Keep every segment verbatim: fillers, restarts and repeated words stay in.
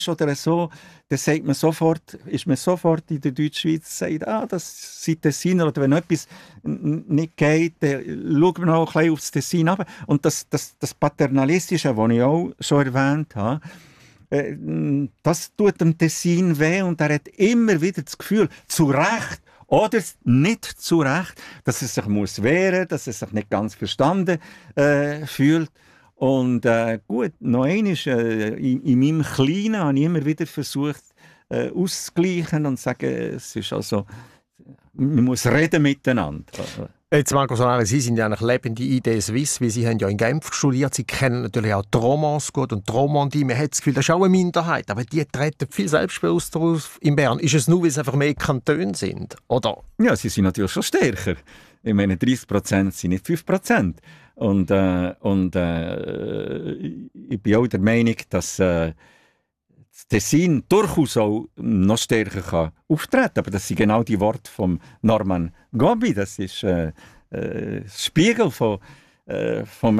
oder so, dann sagt man sofort, ist man sofort in der Deutschschweiz, sagt, ah, das sind Tessiner, oder wenn etwas n- nicht geht, dann schaut man auch ein bisschen aufs Tessin runter. Und das, das, das Paternalistische, das ich auch schon erwähnt habe, äh, das tut dem Tessin weh und er hat immer wieder das Gefühl, zu Recht oder nicht zu Recht, dass er sich muss wehren, dass er sich nicht ganz verstanden äh, fühlt. Und äh, gut, noch einmal, äh, in, in meinem Kleinen habe ich immer wieder versucht, äh, auszugleichen und zu sagen, es ist also, man muss reden miteinander. Jetzt, Marco Solari, Sie sind ja eine lebende Idee Suisse, weil Sie haben ja in Genf studiert. Sie kennen natürlich auch die Romance gut und die Romandie. Man hat das Gefühl, das ist auch eine Minderheit, aber die treten viel selbstbewusster auf in Bern. Ist es nur, weil es einfach mehr Kantone sind, oder? Ja, sie sind natürlich schon stärker. Ich meine, dreißig Prozent sind nicht fünf Prozent. Und, äh, und äh, ich bin auch der Meinung, dass äh, das Tessin durchaus auch noch stärker kann auftreten kann. Aber das sind genau die Worte von Norman Gobbi. Das ist äh, äh, das Spiegel von, äh, von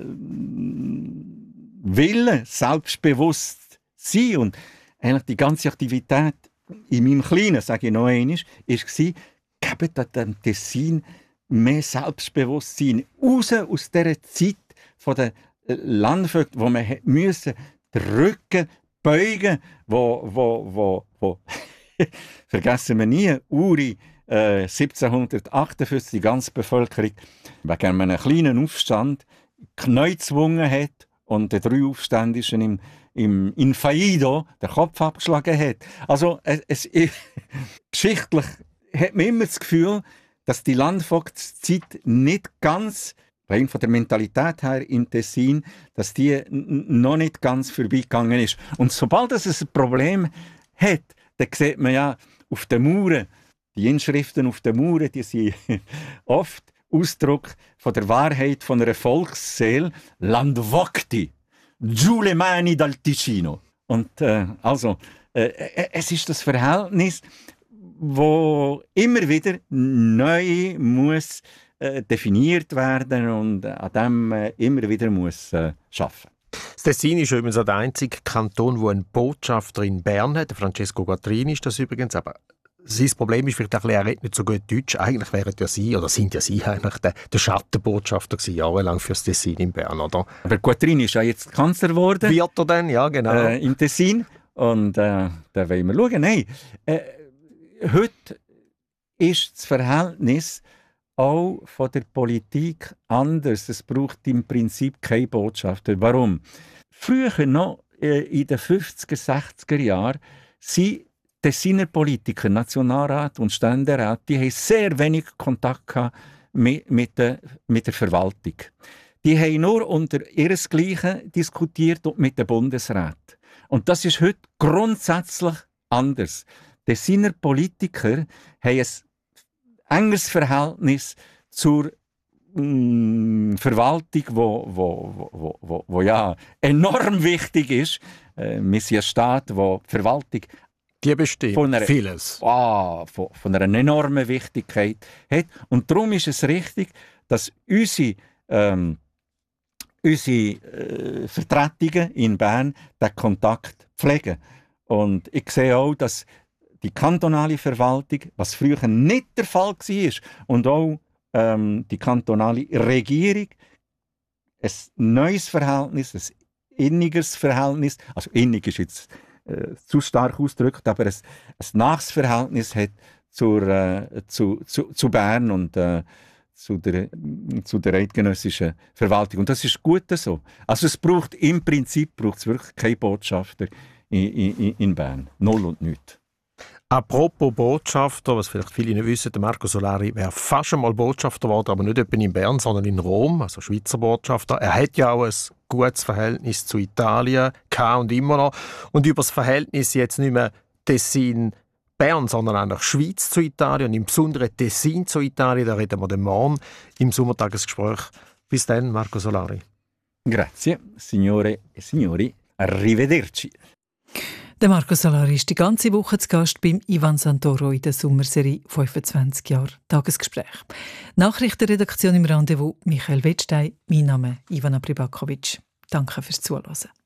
einem Willen, selbstbewusst zu sein. Und eigentlich die ganze Aktivität in meinem Kleinen, sage ich noch einmal, war, gebt dem Tessin mehr Selbstbewusstsein raus aus dieser Zeit von den Landvögten, wo man müssen den Rücken beugen, wo, wo, wo, wo vergessen wir nie, Uri äh, siebzehnhundertachtundfünfzig die ganze Bevölkerung wegen einem kleinen Aufstand Knie gezwungen hat und den drei Aufständischen im, im Infaido den Kopf abgeschlagen hat. Also es, es, geschichtlich hat man immer das Gefühl, dass die Landvogtszeit nicht ganz, rein von der Mentalität her im Tessin, dass die n- noch nicht ganz vorbeigegangen ist. Und sobald es ein Problem hat, dann sieht man ja auf den Mauern, die Inschriften auf den Mauern, die sind oft Ausdruck von der Wahrheit von einer Volksseele, Landvogti, giù le mani dal Ticino. Und äh, also, äh, es ist das Verhältnis, wo immer wieder neu muss äh, definiert werden und an dem äh, immer wieder muss äh, arbeiten. Das Tessin ist übrigens der einzige Kanton, der einen Botschafter in Bern hat. Francesco Guattrini ist das übrigens. Aber sein Problem ist vielleicht ein bisschen, er redet nicht so gut Deutsch. Eigentlich wären ja Sie, oder sind ja Sie eigentlich der, der Schattenbotschafter gewesen, jahrelang für das Tessin in Bern, oder? Aber Guattrini ist ja jetzt Kanzler geworden. Wird er denn? Ja, genau. Äh, im Tessin. Und äh, da wollen wir schauen. Nein, äh, heute ist das Verhältnis auch von der Politik anders. Es braucht im Prinzip keine Botschafter. Warum? Früher noch, äh, in den fünfziger, sechziger Jahren, sind Tessiner Politiker, Nationalrat und Ständerat, die haben sehr wenig Kontakt gehabt mit, mit, der, mit der Verwaltung. Die haben nur unter ihresgleichen diskutiert und mit dem Bundesrat. Und das ist heute grundsätzlich anders. Tessiner Politiker haben ein enges Verhältnis zur mh, Verwaltung, wo, wo, wo, wo, wo ja enorm wichtig ist. Äh, wir sind ein Staat, wo die Verwaltung die bestimmt von einer, vieles. Ah, von, von einer enormen Wichtigkeit hat. Und darum ist es richtig, dass unsere, ähm, unsere äh, Vertretungen in Bern den Kontakt pflegen. Und ich sehe auch, dass die kantonale Verwaltung, was früher nicht der Fall war, und auch ähm, die kantonale Regierung, ein neues Verhältnis, ein innigeres Verhältnis, also innig ist jetzt äh, zu stark ausgedrückt, aber ein, ein nahes Verhältnis hat zur, äh, zu, zu, zu Bern und äh, zu der, zu der eidgenössischen Verwaltung. Und das ist gut so. Also es braucht im Prinzip braucht's wirklich keine Botschafter in, in, in Bern. Null und nichts. Apropos Botschafter, was vielleicht viele nicht wissen, der Marco Solari wäre fast einmal Botschafter geworden, aber nicht etwa in Bern, sondern in Rom, also Schweizer Botschafter. Er hat ja auch ein gutes Verhältnis zu Italien, gehabt und immer noch. Und über das Verhältnis jetzt nicht mehr Tessin-Bern, sondern auch Schweiz zu Italien und im Besonderen Tessin zu Italien, da reden wir dann morgen im Sommertagesgespräch. Bis dann, Marco Solari. Grazie, signore e signori. Arrivederci. Der Marco Solari ist die ganze Woche zu Gast beim Ivan Santoro in der Sommerserie fünfundzwanzig Jahre Tagesgespräch. Nachrichtenredaktion im Rendezvous Michael Wettstein, mein Name Ivana Pribakovic. Danke fürs Zuhören.